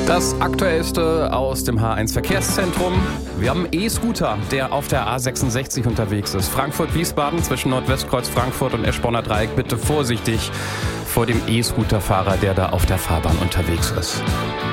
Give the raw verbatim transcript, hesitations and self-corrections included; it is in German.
Das Aktuellste aus dem H eins Verkehrszentrum. Wir haben einen E-Scooter, der auf der A sechsundsechzig unterwegs ist. Frankfurt-Wiesbaden zwischen Nordwestkreuz Frankfurt und Eschborner Dreieck. Bitte vorsichtig vor dem E-Scooter-Fahrer, der da auf der Fahrbahn unterwegs ist.